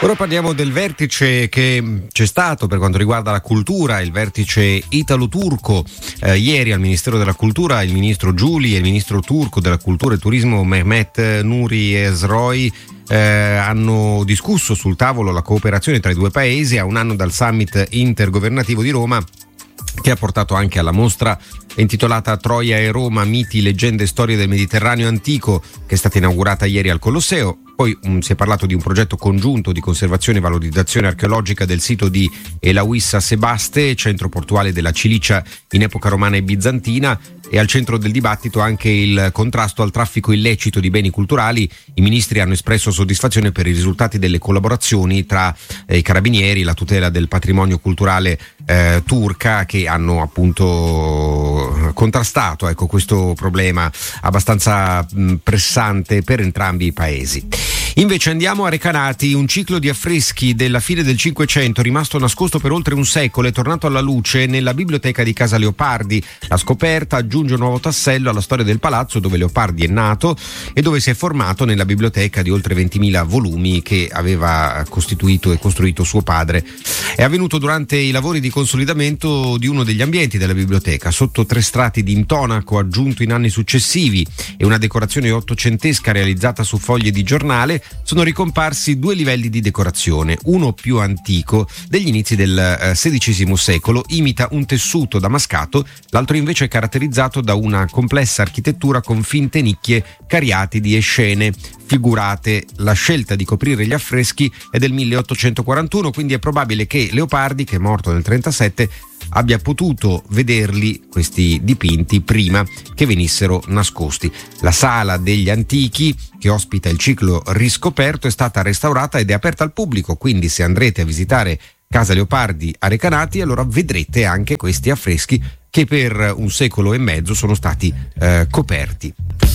Ora parliamo del vertice che c'è stato per quanto riguarda la cultura, il vertice italo-turco. Ieri al Ministero della Cultura il ministro Giuli e il ministro turco della Cultura e Turismo Mehmet Nuri Esroi hanno discusso sul tavolo la cooperazione tra i due paesi a un anno dal summit intergovernativo di Roma, che ha portato anche alla mostra intitolata Troia e Roma, miti, leggende e storie del Mediterraneo antico, che è stata inaugurata ieri al Colosseo. Poi si è parlato di un progetto congiunto di conservazione e valorizzazione archeologica del sito di Elauissa Sebaste, centro portuale della Cilicia in epoca romana e bizantina, e al centro del dibattito anche il contrasto al traffico illecito di beni culturali. I ministri hanno espresso soddisfazione per i risultati delle collaborazioni tra i carabinieri, la tutela del patrimonio culturale turca, che hanno appunto contrastato questo problema abbastanza pressante per entrambi i paesi. Invece andiamo a Recanati. Un ciclo di affreschi della fine del Cinquecento, rimasto nascosto per oltre un secolo, è tornato alla luce nella biblioteca di Casa Leopardi. La scoperta aggiunge un nuovo tassello alla storia del palazzo dove Leopardi è nato e dove si è formato nella biblioteca di oltre 20.000 volumi che aveva costituito e costruito suo padre. È avvenuto durante i lavori di consolidamento di uno degli ambienti della biblioteca. Sotto 3 strati di intonaco aggiunto in anni successivi e una decorazione ottocentesca realizzata su foglie di giornale, sono ricomparsi 2 livelli di decorazione. Uno più antico, degli inizi del XVI secolo, imita un tessuto damascato, l'altro invece è caratterizzato da una complessa architettura con finte nicchie cariatidi e scene figurate. La scelta di coprire gli affreschi è del 1841, quindi è probabile che Leopardi, che è morto nel 1937, abbia potuto vederli, questi dipinti, prima che venissero nascosti. La sala degli antichi, che ospita il ciclo riscoperto, è stata restaurata ed è aperta al pubblico, quindi se andrete a visitare Casa Leopardi a Recanati, allora vedrete anche questi affreschi che per un secolo e mezzo sono stati coperti.